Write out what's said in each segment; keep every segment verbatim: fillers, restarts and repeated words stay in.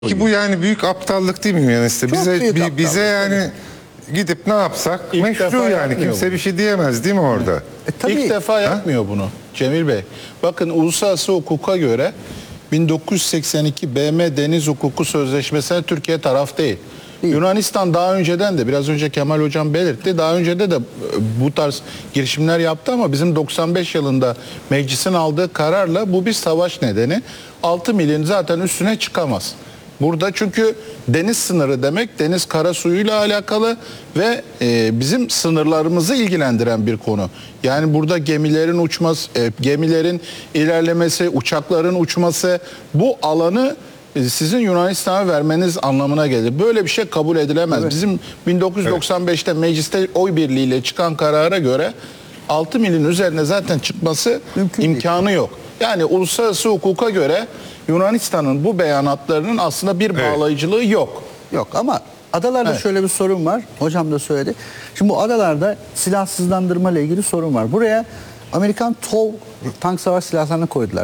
Ki bu yani büyük aptallık değil mi Yunanistan'da? Çok Bize büyük bi- aptallık, bize yani gidip ne yapsak İlk meşru defa yani yapmıyor kimse bunu. bir şey diyemez değil mi orada? E, tabii. İlk defa yapmıyor bunu Cemil Bey. Bakın uluslararası hukuka göre bin dokuz yüz seksen iki B M Deniz Hukuku Sözleşmesi'ne Türkiye taraf değil. Değil. Yunanistan daha önceden de biraz önce Kemal Hocam belirtti. Daha önce de de bu tarz girişimler yaptı ama bizim doksan beş yılında meclisin aldığı kararla bu bir savaş nedeni. altı milin zaten üstüne çıkamaz. Burada çünkü deniz sınırı demek deniz kara suyuyla alakalı ve e, bizim sınırlarımızı ilgilendiren bir konu. Yani burada gemilerin uçması, e, gemilerin ilerlemesi, uçakların uçması bu alanı e, sizin Yunanistan'a vermeniz anlamına gelir. Böyle bir şey kabul edilemez. Evet. Bizim bin dokuz yüz doksan beşte mecliste oy birliğiyle çıkan karara göre altı milin üzerine zaten çıkması Mümkün değil. imkanı yok. Yani uluslararası hukuka göre Yunanistan'ın bu beyanatlarının aslında bir Evet. bağlayıcılığı yok. Yok ama adalarda Evet. şöyle bir sorun var. Hocam da söyledi. Şimdi bu adalarda silahsızlandırma ile ilgili sorun var. Buraya Amerikan T O W tank savaş silahlarını koydular.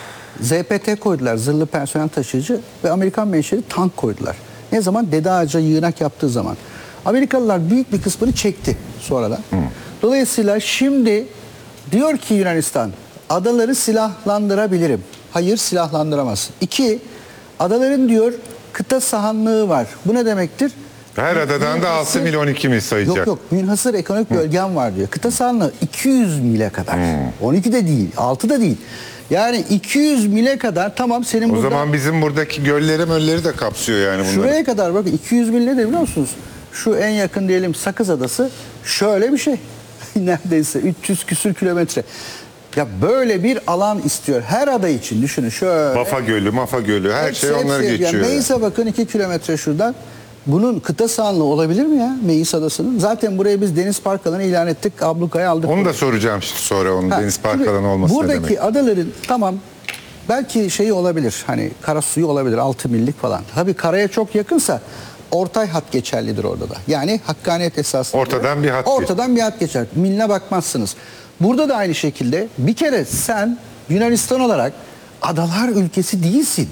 Z P T koydular, zırhlı personel taşıyıcı ve Amerikan menşeli tank koydular. Ne zaman? Dede Ağaca yığınak yaptığı zaman. Amerikalılar büyük bir kısmını çekti sonradan. Dolayısıyla şimdi diyor ki Yunanistan, adaları silahlandırabilirim. Hayır, silahlandıramazsın. İki, adaların diyor kıta sahanlığı var. Bu ne demektir? Her adadan da Münhasır- altı mil on iki mil sayacak. Yok yok, münhasır ekonomik bölgem var diyor. Kıta sahanlığı iki yüz mile kadar. on iki de değil, altı da değil. Yani iki yüz mile kadar tamam senin O burada... zaman bizim buradaki gölleri mölleri de kapsıyor yani bunları. Şuraya kadar bakın iki yüz mil nedir biliyor musunuz? Şu en yakın diyelim Sakız Adası şöyle bir şey. Neredeyse üç yüz küsür kilometre. Ya böyle bir alan istiyor. Her ada için düşünün şöyle. Mafa Gölü, Mafa Gölü her Hepsi- şey onları hepsi- geçiyor. Yani yani. Meis'e bakın iki kilometre şuradan. Bunun kıta sahanlığı olabilir mi ya Meis Adası'nın? Zaten buraya biz deniz park alanı ilan ettik. Ablukaya aldık. Onu da soracağım şimdi sonra onun Ha, deniz park şimdi alanı olması ne buradaki demek? adaların tamam belki şeyi olabilir. Hani kara suyu olabilir altı millik falan. Tabii karaya çok yakınsa ortay hat geçerlidir orada da. Yani hakkaniyet esasında. Ortadan bir hat Ortadan bir hat geçer. Miline bakmazsınız. Burada da aynı şekilde bir kere sen Yunanistan olarak adalar ülkesi değilsin.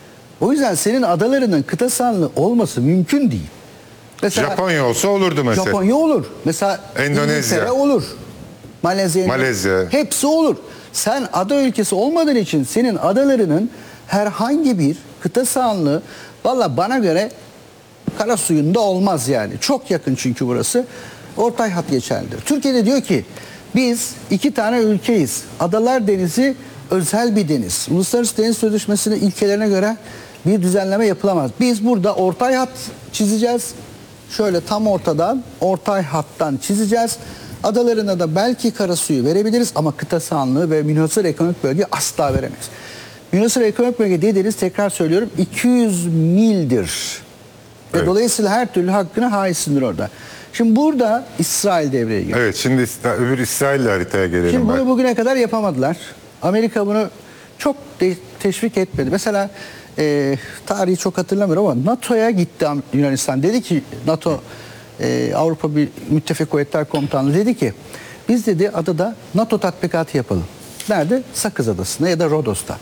O yüzden senin adalarının kıta sahanlığı olması mümkün değil. Mesela Japonya olsa olurdu mesela. Japonya olur. Mesela Endonezya. İngiltere olur. Malezya. Malezya. Hepsi olur. Sen ada ülkesi olmadığın için senin adalarının herhangi bir kıta sahanlığı valla bana göre kara suyunda olmaz yani. Çok yakın çünkü burası. Ortay hat geçerlidir. Türkiye'de diyor ki biz iki tane ülkeyiz. Adalar Denizi özel bir deniz. Uluslararası Deniz Sözleşmesi'nin ilkelerine göre bir düzenleme yapılamaz. Biz burada ortay hat çizeceğiz. Şöyle tam ortadan ortay hattan çizeceğiz. Adalarına da belki kara suyu verebiliriz ama kıta sahanlığı ve münhasır ekonomik bölge asla veremeyiz. Münhasır ekonomik bölge dediğiniz tekrar söylüyorum iki yüz mildir. Ve Evet. dolayısıyla her türlü hakkına haizsindir orada. Şimdi burada İsrail devreye giriyor. Evet şimdi İsra- öbür İsrail'le haritaya gelelim. Şimdi bak. bunu bugüne kadar yapamadılar. Amerika bunu çok de- teşvik etmedi. Mesela e, tarihi çok hatırlamıyorum ama NATO'ya gitti Yunanistan. Dedi ki NATO e, Avrupa bir Müttefik Kuvvetler Komutanlığı dedi ki biz dedi adada NATO tatbikatı yapalım. Nerede? Sakız Adası'nda ya da Rodos'ta.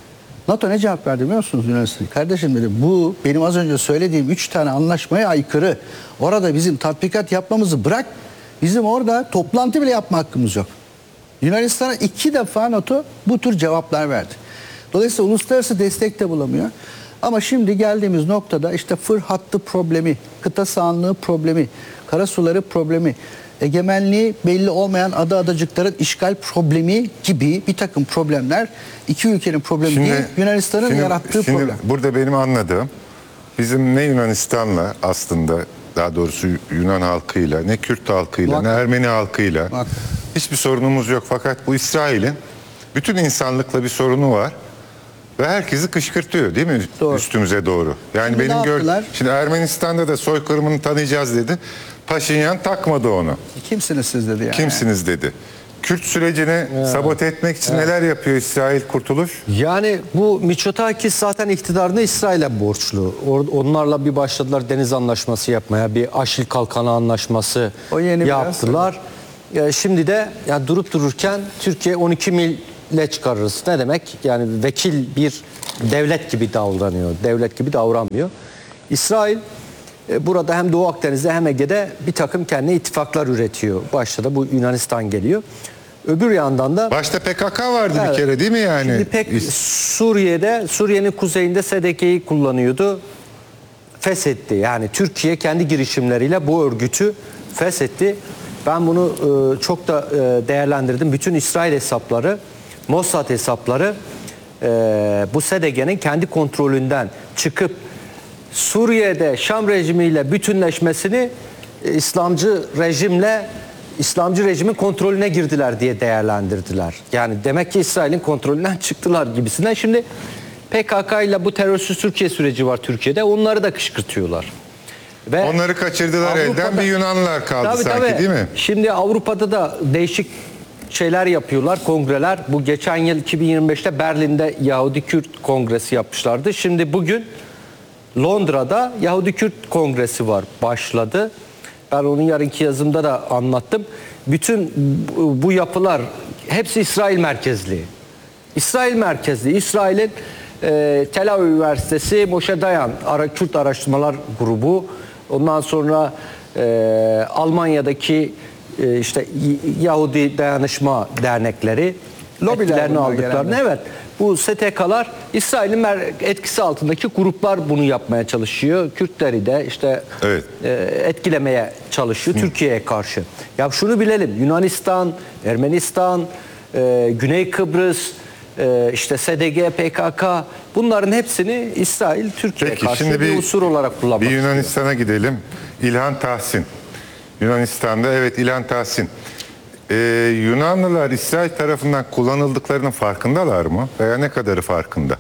NATO ne cevap verdi biliyor musunuz Yunanistan? Kardeşim dedi bu benim az önce söylediğim üç tane anlaşmaya aykırı. Orada bizim tatbikat yapmamızı bırak. Bizim orada toplantı bile yapma hakkımız yok. Yunanistan'a iki defa NATO bu tür cevaplar verdi. Dolayısıyla uluslararası destek de bulamıyor. Ama şimdi geldiğimiz noktada işte fır hattı problemi, kıta sahanlığı problemi, karasuları problemi, egemenliği belli olmayan ada adacıkların işgal problemi gibi bir takım problemler iki ülkenin problemi değil, Yunanistan'ın şimdi- yarattığı şimdi problem. Burada benim anladığım bizim ne Yunanistan'la aslında daha doğrusu Yunan halkıyla ne Kürt halkıyla Bak. ne Ermeni halkıyla Bak. hiçbir sorunumuz yok. Fakat bu İsrail'in bütün insanlıkla bir sorunu var. Ve herkesi kışkırtıyor değil mi Doğru. üstümüze doğru. Yani Şimdi ne benim gör yaptılar? şimdi Ermenistan'da da soykırımını tanıyacağız dedi. Paşinyan takmadı onu. Kimsiniz siz dedi yani. Kimsiniz dedi. Kürt sürecini sabote etmek için neler yapıyor İsrail Kurtuluş? Yani bu Mitsotakis zaten iktidarını İsrail'e borçlu. Or- Onlarla bir başladılar deniz anlaşması yapmaya. Bir Aşil Kalkanı anlaşması O yeni biraz yaptılar. Ya şimdi de ya durup dururken Türkiye on iki mil vekille çıkarırız. Ne demek? Yani vekil bir devlet gibi davranıyor. Devlet gibi davranmıyor. İsrail e, burada hem Doğu Akdeniz'de hem Ege'de bir takım kendi ittifaklar üretiyor. Başta da bu Yunanistan geliyor. Öbür yandan da Başta P K K vardı Evet. bir kere değil mi yani? Şimdi pek Suriye'de, Suriye'nin kuzeyinde S D K'yi kullanıyordu. Feshetti. Yani Türkiye kendi girişimleriyle bu örgütü feshetti. Ben bunu e, çok da e, değerlendirdim. Bütün İsrail hesapları, Mossad hesapları e, bu S D G'nin kendi kontrolünden çıkıp Suriye'de Şam rejimiyle bütünleşmesini e, İslamcı rejimle İslamcı rejimin kontrolüne girdiler diye değerlendirdiler. Yani demek ki İsrail'in kontrolünden çıktılar gibisinden. Şimdi P K K ile bu terörsüz Türkiye süreci var Türkiye'de. Onları da kışkırtıyorlar. Ve Onları kaçırdılar Avrupa'da- elden, bir Yunanlılar kaldı Tabii, sanki tabii. değil mi? Şimdi Avrupa'da da değişik şeyler yapıyorlar, kongreler. Bu geçen yıl iki bin yirmi beşte Berlin'de Yahudi Kürt Kongresi yapmışlardı. Şimdi bugün Londra'da Yahudi Kürt Kongresi var, başladı. Ben onun yarınki yazımda da anlattım. Bütün bu bu yapılar hepsi İsrail merkezli. İsrail merkezli. İsrail'in e, Tel Aviv Üniversitesi Moshe Dayan Ara, Kürt Araştırmalar Grubu. Ondan sonra e, Almanya'daki e, işte Y- Yahudi Dayanışma Dernekleri Lobiler etkilerini bunlar aldıklarını. genelde. Evet. Bu S T K'lar İsrail'in mer- etkisi altındaki gruplar bunu yapmaya çalışıyor. Kürtleri de işte Evet. e, etkilemeye çalışıyor Türkiye'ye karşı. Ya şunu bilelim, Yunanistan, Ermenistan, e, Güney Kıbrıs, e, işte S D G, P K K, bunların hepsini İsrail Türkiye'ye Peki karşı şimdi bir, bir, unsur olarak kullanmak bir istiyor. Yunanistan'a gidelim. İlhan Tahsin. Yunanistan'da evet İlhan Tahsin. Ee, Yunanlılar İsrail tarafından kullanıldıklarının farkındalar mı? Veya ne kadarı farkında?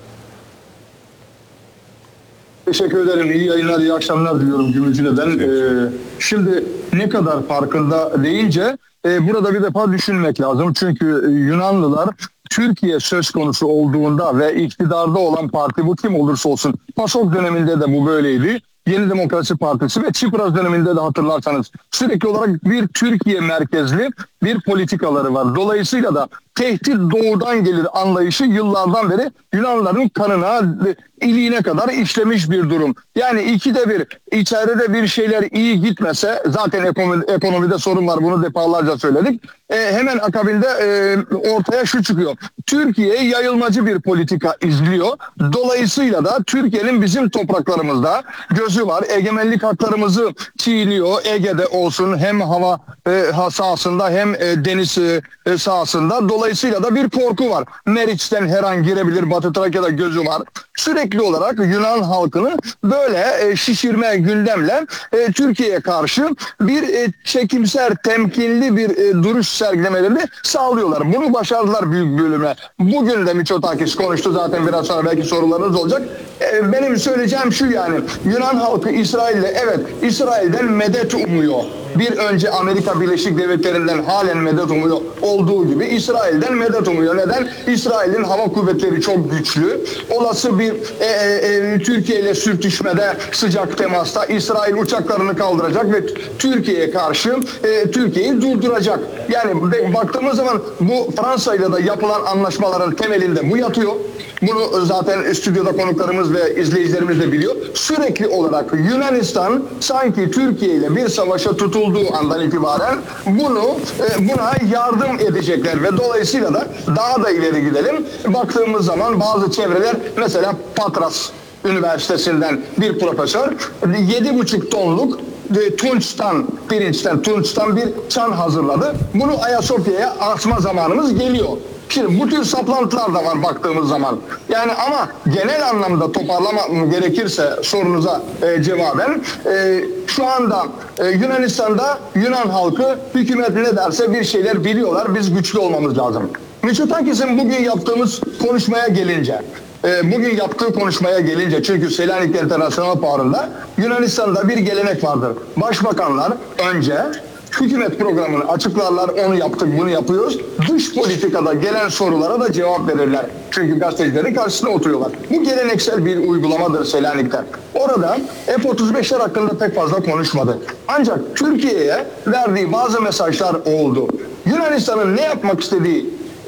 Teşekkür ederim. İyi yayınlar, iyi akşamlar diliyorum Gümrücü'den. Ee, şimdi ne kadar farkında deyince e, burada bir defa düşünmek lazım. Çünkü Yunanlılar Türkiye söz konusu olduğunda ve iktidarda olan parti bu kim olursa olsun, PASOK döneminde de bu böyleydi. Yeni Demokrasi Partisi ve Çipras döneminde de hatırlarsanız sürekli olarak bir Türkiye merkezli bir politikaları var. Dolayısıyla da tehdit doğudan gelir anlayışı yıllardan beri Yunanlıların kanına, iliğine kadar işlemiş bir durum. Yani ikide bir içeride bir şeyler iyi gitmese, zaten ekonomi, ekonomide sorun var, bunu defalarca söyledik. E, hemen akabinde e, ortaya şu çıkıyor. Türkiye yayılmacı bir politika izliyor. Dolayısıyla da Türkiye'nin bizim topraklarımızda gözü var. Egemenlik haklarımızı çiğniyor. Ege'de olsun, hem hava e, sahasında hem e, deniz e, sahasında. Dolayısıyla da bir korku var. Meriç'ten her an girebilir. Batı Trakya'da gözü var. Sürekli olarak Yunan halkını böyle e, şişirme gündemle e, Türkiye'ye karşı bir e, çekimser, temkinli bir e, duruş sergilemelerini sağlıyorlar. Bunu başardılar büyük bölüme. Bugün de Mitsotakis konuştu, zaten biraz sonra belki sorularınız olacak. E, benim söyleyeceğim şu, yani Yunan halkı İsrail'le, evet, İsrail'den medet umuyor. Bir önce Amerika Birleşik Devletleri'nden halen medet umuyor olduğu gibi İsrail'den medet umuyor. Neden? İsrail'in hava kuvvetleri çok güçlü. Olası bir e, e, Türkiye ile sürtüşmede, sıcak temasta İsrail uçaklarını kaldıracak ve Türkiye'ye karşı e, Türkiye'yi durduracak. Yani baktığımız zaman bu Fransa ile de yapılan anlaşmaların temelinde bu yatıyor. Bunu zaten stüdyoda konuklarımız ve izleyicilerimiz de biliyor. Sürekli olarak Yunanistan sanki Türkiye ile bir savaşa tutulduğu andan itibaren bunu e, buna yardım edecekler ve dolayısıyla da daha da ileri gidelim. Baktığımız zaman bazı çevreler, mesela Patras Üniversitesi'nden bir profesör yedi buçuk tonluk tunçtan, pirinçten, tunçtan bir çan hazırladı. Bunu Ayasofya'ya asma zamanımız geliyor. Şimdi bu tür saplantılar da var baktığımız zaman. Yani ama genel anlamda toparlamam gerekirse sorunuza e, cevaben e, şu anda e, Yunanistan'da Yunan halkı hükümet ne derse bir şeyler biliyorlar. Biz güçlü olmamız lazım. Mitsotakis'in bugün yaptığımız konuşmaya gelince e, bugün yaptığı konuşmaya gelince çünkü Selanik Internasyonel Fuarı'nda Yunanistan'da bir gelenek vardır. Başbakanlar önce hükümet programını açıklarlar, onu yaptık, bunu yapıyoruz. Dış politikada gelen sorulara da cevap verirler. Çünkü gazetecilerin karşısına oturuyorlar. Bu geleneksel bir uygulamadır Selanik'te. Orada F otuz beşler hakkında pek fazla konuşmadı. Ancak Türkiye'ye verdiği bazı mesajlar oldu. Yunanistan'ın ne yapmak istediği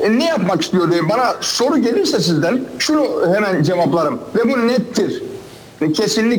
e, ne yapmak istiyor diye bana soru gelirse sizden şunu hemen cevaplarım ve bu nettir. Kesinlikle